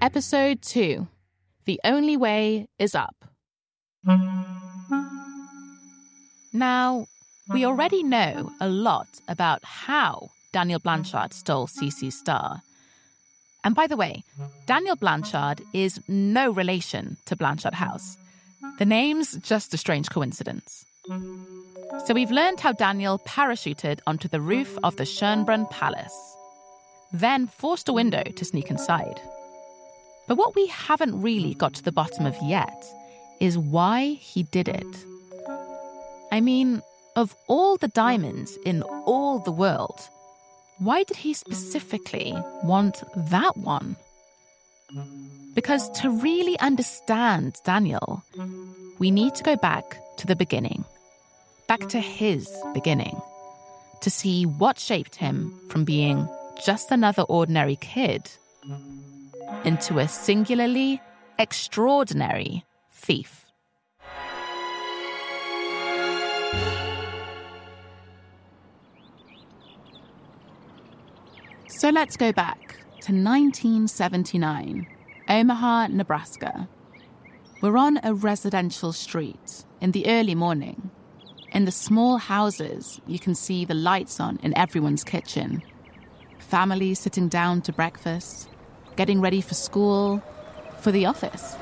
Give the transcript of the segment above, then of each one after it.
Episode 2. The Only Way is Up. Now, we already know a lot about how Daniel Blanchard stole Cece's star. And by the way, Daniel Blanchard is no relation to Blanchard House. The name's just a strange coincidence. So we've learned how Daniel parachuted onto the roof of the Schönbrunn Palace, then forced a window to sneak inside. But what we haven't really got to the bottom of yet is why he did it. I mean, of all the diamonds in all the world, why did he specifically want that one? Because to really understand Daniel, we need to go back to the beginning, back to his beginning, to see what shaped him from being just another ordinary kid into a singularly extraordinary thief. So let's go back to 1979, Omaha, Nebraska. We're on a residential street in the early morning. In the small houses, you can see the lights on in everyone's kitchen. Families sitting down to breakfast, getting ready for school, for the office.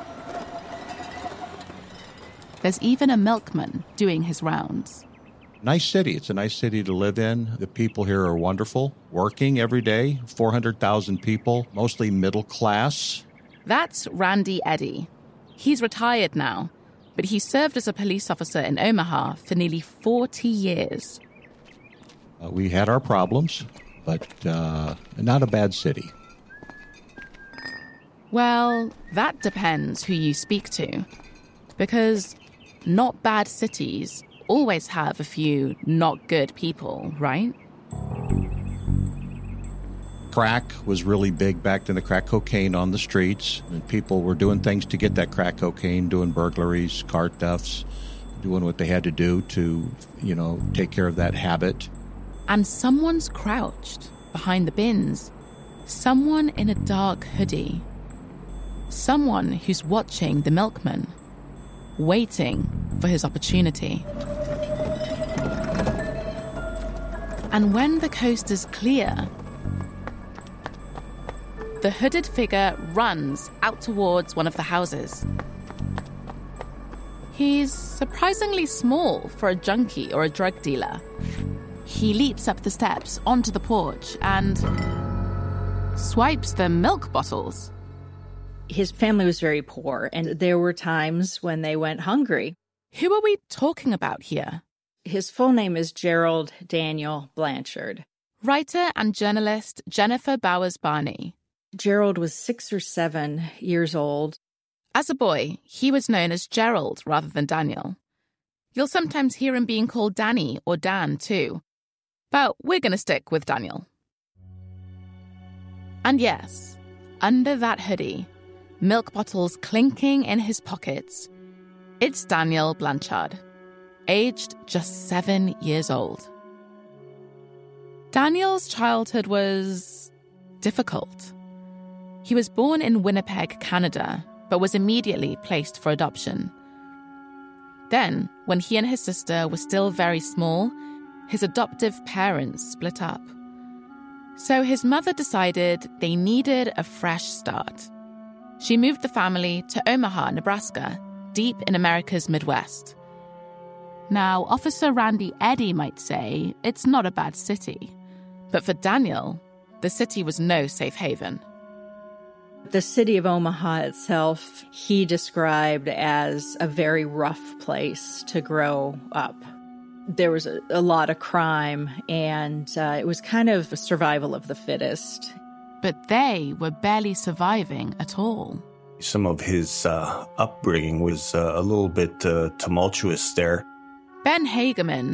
There's even a milkman doing his rounds. Nice city. It's a nice city to live in. The people here are wonderful, working every day, 400,000 people, mostly middle class. That's Randy Eddy. He's retired now, but he served as a police officer in Omaha for nearly 40 years. We had our problems, but not a bad city. Well, that depends who you speak to, because not bad cities always have a few not good people, right? Crack was really big back then, the crack cocaine on the streets. And people were doing things to get that crack cocaine, doing burglaries, car thefts, doing what they had to do to, take care of that habit. And someone's crouched behind the bins. Someone in a dark hoodie. Someone who's watching the milkman, waiting for his opportunity. And when the coast is clear, the hooded figure runs out towards one of the houses. He's surprisingly small for a junkie or a drug dealer. He leaps up the steps onto the porch and swipes the milk bottles. His family was very poor, and there were times when they went hungry. Who are we talking about here? His full name is Gerald Daniel Blanchard. Writer and journalist Jennifer Bowers Barney. Gerald was 6 or 7 years old. As a boy, he was known as Gerald rather than Daniel. You'll sometimes hear him being called Danny or Dan too. But we're going to stick with Daniel. And yes, under that hoodie, milk bottles clinking in his pockets, it's Daniel Blanchard, aged just 7 years old. Daniel's childhood was difficult. He was born in Winnipeg, Canada, but was immediately placed for adoption. Then, when he and his sister were still very small, his adoptive parents split up. So his mother decided they needed a fresh start. She moved the family to Omaha, Nebraska, deep in America's Midwest. Now, Officer Randy Eddy might say it's not a bad city. But for Daniel, the city was no safe haven. The city of Omaha itself, he described as a very rough place to grow up. There was a lot of crime, and it was kind of a survival of the fittest. But they were barely surviving at all. Some of his upbringing was a little bit tumultuous there. Ben Hageman